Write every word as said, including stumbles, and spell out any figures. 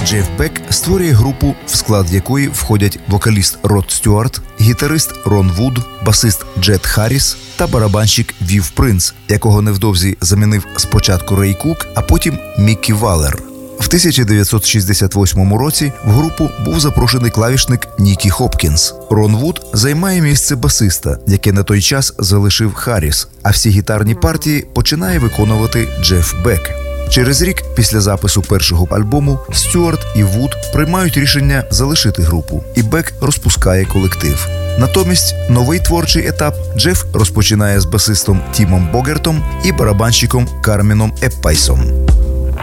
Джеф Бек створює групу, в склад якої входять вокаліст Род Стюарт, гітарист Рон Вуд, басист Джет Харріс та барабанщик Вів Принц, якого невдовзі замінив спочатку Рей Кук, а потім Міккі Валер. В тисяча дев'ятсот шістдесят восьмому році в групу був запрошений клавішник Нікі Хопкінс. Рон Вуд займає місце басиста, яке на той час залишив Харріс, а всі гітарні партії починає виконувати Джеф Бек. Через рік після запису першого альбому Стюарт і Вуд приймають рішення залишити групу, і Бек розпускає колектив. Натомість новий творчий етап Джеф розпочинає з басистом Тімом Богертом і барабанщиком Карміном Еппайсом.